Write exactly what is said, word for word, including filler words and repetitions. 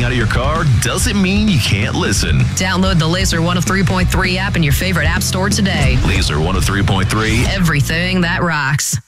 out of your car doesn't mean you can't listen. Download the Laser one oh three point three app in your favorite app store today. Laser one oh three point three. Everything that rocks.